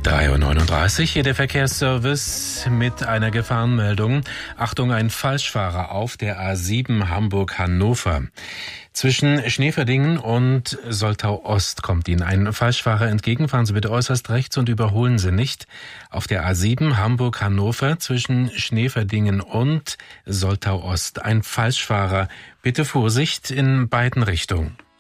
3:39 Uhr, hier der Verkehrsservice mit einer Gefahrenmeldung. Achtung, ein Falschfahrer auf der A7 Hamburg-Hannover. Zwischen Schneeverdingen und Soltau-Ost kommt Ihnen ein Falschfahrer entgegen. Fahren Sie bitte äußerst rechts und überholen Sie nicht. Auf der A7 Hamburg-Hannover zwischen Schneeverdingen und Soltau-Ost ein Falschfahrer. Bitte Vorsicht in beiden Richtungen.